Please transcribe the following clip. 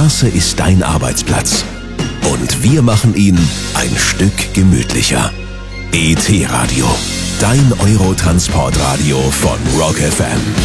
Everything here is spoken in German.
Straße ist dein Arbeitsplatz. Und wir machen ihn ein Stück gemütlicher. ET Radio, dein Eurotransportradio von Rock FM.